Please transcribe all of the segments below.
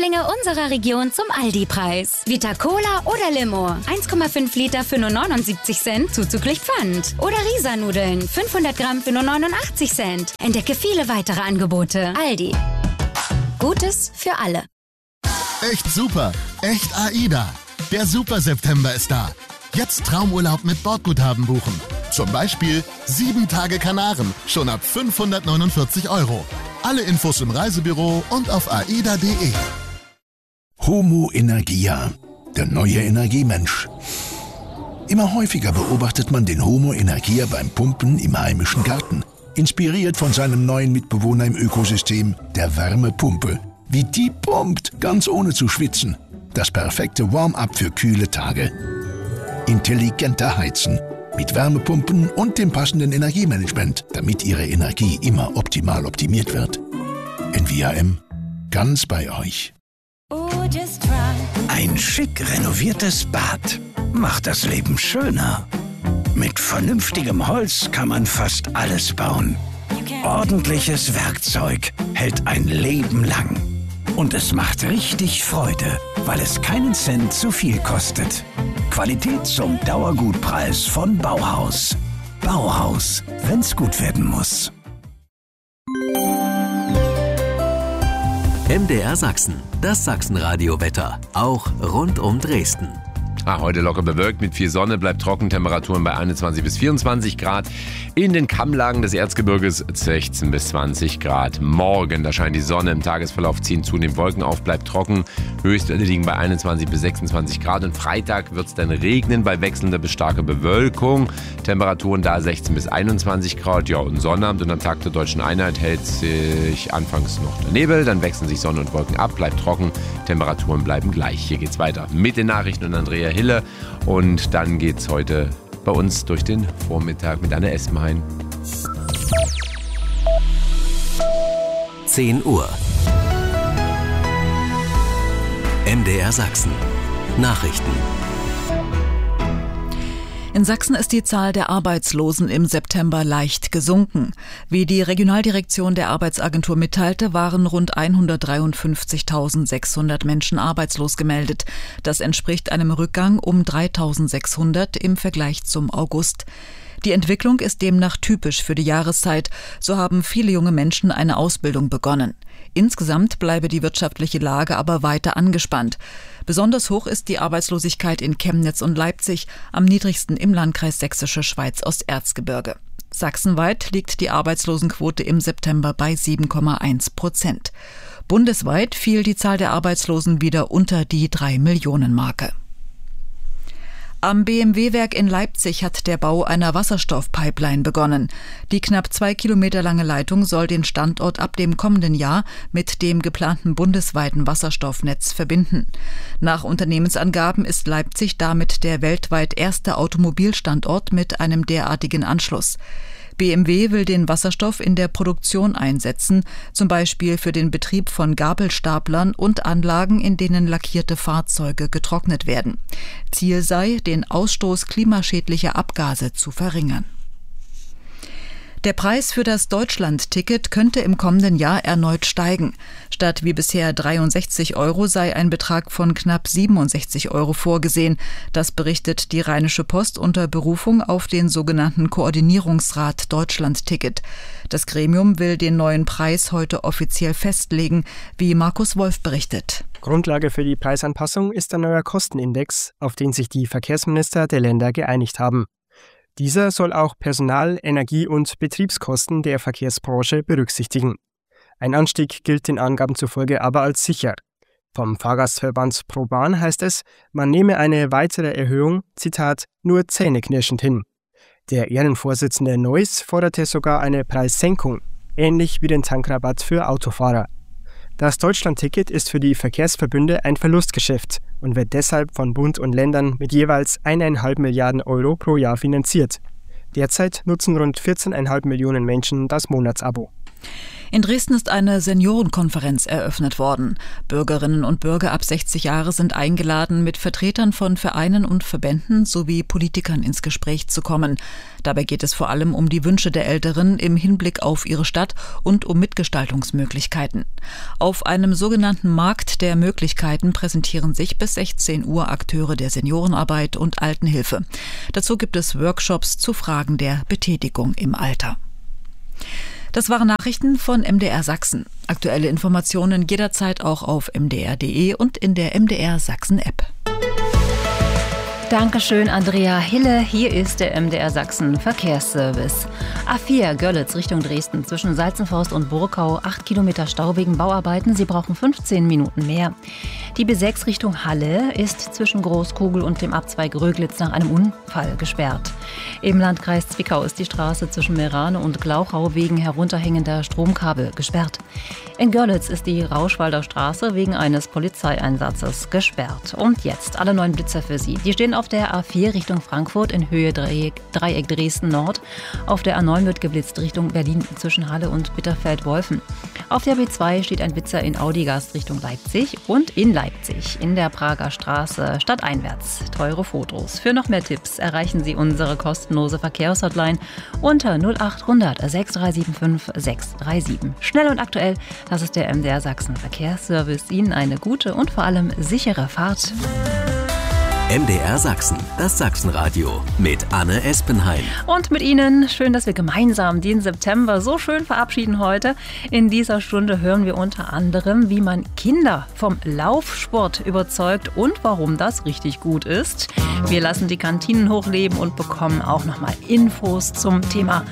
Lieblinge unserer Region zum Aldi-Preis. Vita Cola oder Limo. 1,5 Liter für nur 79 Cent zuzüglich Pfand. Oder Risa-Nudeln. 500 Gramm für nur 89 Cent. Entdecke viele weitere Angebote. Aldi. Gutes für alle. Echt super. Echt AIDA. Der Super September ist da. Jetzt Traumurlaub mit Bordguthaben buchen. Zum Beispiel 7 Tage Kanaren, schon ab 549 €. Alle Infos im Reisebüro und auf aida.de. Homo Energia, der neue Energiemensch. Immer häufiger beobachtet man den Homo Energia beim Pumpen im heimischen Garten. Inspiriert von seinem neuen Mitbewohner im Ökosystem, der Wärmepumpe. Wie die pumpt, ganz ohne zu schwitzen. Das perfekte Warm-up für kühle Tage. Intelligenter Heizen. Mit Wärmepumpen und dem passenden Energiemanagement, damit Ihre Energie immer optimal optimiert wird. NVIM, ganz bei euch. Ein schick renoviertes Bad macht das Leben schöner. Mit vernünftigem Holz kann man fast alles bauen. Ordentliches Werkzeug hält ein Leben lang. Und es macht richtig Freude, weil es keinen Cent zu viel kostet. Qualität zum Dauergutpreis von Bauhaus. Bauhaus, wenn's gut werden muss. MDR Sachsen, das Sachsenradio-Wetter, auch rund um Dresden. Heute locker bewölkt mit viel Sonne, bleibt trocken, Temperaturen bei 21 bis 24 Grad. In den Kammlagen des Erzgebirges 16 bis 20 Grad. Morgen, da scheint die Sonne, im Tagesverlauf ziehen zunehmend Wolken auf, bleibt trocken. Höchstwerte liegen bei 21 bis 26 Grad. Und Freitag wird es dann regnen bei wechselnder bis starker Bewölkung. Temperaturen da 16 bis 21 Grad. Ja, und Sonnabend und am Tag der Deutschen Einheit hält sich anfangs noch der Nebel. Dann wechseln sich Sonne und Wolken ab, bleibt trocken. Temperaturen bleiben gleich. Hier geht's weiter mit den Nachrichten und Andrea Hille. Und dann geht's heute bei uns durch den Vormittag mit Anne Essenhain. 10 Uhr. MDR Sachsen. Nachrichten. In Sachsen ist die Zahl der Arbeitslosen im September leicht gesunken. Wie die Regionaldirektion der Arbeitsagentur mitteilte, waren rund 153.600 Menschen arbeitslos gemeldet. Das entspricht einem Rückgang um 3.600 im Vergleich zum August. Die Entwicklung ist demnach typisch für die Jahreszeit. So haben viele junge Menschen eine Ausbildung begonnen. Insgesamt bleibe die wirtschaftliche Lage aber weiter angespannt. Besonders hoch ist die Arbeitslosigkeit in Chemnitz und Leipzig, am niedrigsten im Landkreis Sächsische Schweiz-Osterzgebirge. Sachsenweit liegt die Arbeitslosenquote im September bei 7,1%. Bundesweit fiel die Zahl der Arbeitslosen wieder unter die 3-Millionen-Marke. Am BMW-Werk in Leipzig hat der Bau einer Wasserstoffpipeline begonnen. Die knapp 2 Kilometer lange Leitung soll den Standort ab dem kommenden Jahr mit dem geplanten bundesweiten Wasserstoffnetz verbinden. Nach Unternehmensangaben ist Leipzig damit der weltweit erste Automobilstandort mit einem derartigen Anschluss. BMW will den Wasserstoff in der Produktion einsetzen, zum Beispiel für den Betrieb von Gabelstaplern und Anlagen, in denen lackierte Fahrzeuge getrocknet werden. Ziel sei, den Ausstoß klimaschädlicher Abgase zu verringern. Der Preis für das Deutschland-Ticket könnte im kommenden Jahr erneut steigen. Statt wie bisher 63 € sei ein Betrag von knapp 67 € vorgesehen. Das berichtet die Rheinische Post unter Berufung auf den sogenannten Koordinierungsrat Deutschland-Ticket. Das Gremium will den neuen Preis heute offiziell festlegen, wie Markus Wolf berichtet. Grundlage für die Preisanpassung ist ein neuer Kostenindex, auf den sich die Verkehrsminister der Länder geeinigt haben. Dieser soll auch Personal-, Energie- und Betriebskosten der Verkehrsbranche berücksichtigen. Ein Anstieg gilt den Angaben zufolge aber als sicher. Vom Fahrgastverband ProBahn heißt es, man nehme eine weitere Erhöhung, Zitat, nur zähneknirschend hin. Der Ehrenvorsitzende Neuss forderte sogar eine Preissenkung, ähnlich wie den Tankrabatt für Autofahrer. Das Deutschland-Ticket ist für die Verkehrsverbünde ein Verlustgeschäft und wird deshalb von Bund und Ländern mit jeweils 1,5 Milliarden € pro Jahr finanziert. Derzeit nutzen rund 14,5 Millionen Menschen das Monatsabo. In Dresden ist eine Seniorenkonferenz eröffnet worden. Bürgerinnen und Bürger ab 60 Jahre sind eingeladen, mit Vertretern von Vereinen und Verbänden sowie Politikern ins Gespräch zu kommen. Dabei geht es vor allem um die Wünsche der Älteren im Hinblick auf ihre Stadt und um Mitgestaltungsmöglichkeiten. Auf einem sogenannten Markt der Möglichkeiten präsentieren sich bis 16 Uhr Akteure der Seniorenarbeit und Altenhilfe. Dazu gibt es Workshops zu Fragen der Betätigung im Alter. Das waren Nachrichten von MDR Sachsen. Aktuelle Informationen jederzeit auch auf mdr.de und in der MDR Sachsen App. Dankeschön, Andrea Hille. Hier ist der MDR Sachsen Verkehrsservice. A4 Görlitz Richtung Dresden zwischen Salzenforst und Burkau. 8 Kilometer Stau wegen Bauarbeiten. Sie brauchen 15 Minuten mehr. Die B6 Richtung Halle ist zwischen Großkugel und dem Abzweig Röglitz nach einem Unfall gesperrt. Im Landkreis Zwickau ist die Straße zwischen Meerane und Glauchau wegen herunterhängender Stromkabel gesperrt. In Görlitz ist die Rauschwalder Straße wegen eines Polizeieinsatzes gesperrt. Und jetzt alle neuen Blitzer für Sie. Die stehen auf der A4 Richtung Frankfurt in Höhe Dreieck Dresden Nord. Auf der A9 wird geblitzt Richtung Berlin zwischen Halle und Bitterfeld-Wolfen. Auf der B2 steht ein Blitzer in Audigast Richtung Leipzig und in Leipzig in der Prager Straße stadteinwärts. Teure Fotos. Für noch mehr Tipps erreichen Sie unsere kostenlose Verkehrshotline unter 0800 6375 637. Schnell und aktuell, das ist der MDR Sachsen Verkehrsservice. Ihnen eine gute und vor allem sichere Fahrt. MDR Sachsen, das Sachsenradio mit Anne Espenheim. Und mit Ihnen, schön, dass wir gemeinsam den September so schön verabschieden heute. In dieser Stunde hören wir unter anderem, wie man Kinder vom Laufsport überzeugt und warum das richtig gut ist. Wir lassen die Kantinen hochleben und bekommen auch nochmal Infos zum Thema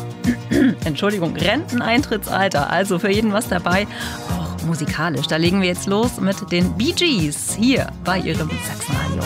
Renteneintrittsalter. Also für jeden was dabei, auch musikalisch. Da legen wir jetzt los mit den Bee Gees hier bei Ihrem Sachsenradio.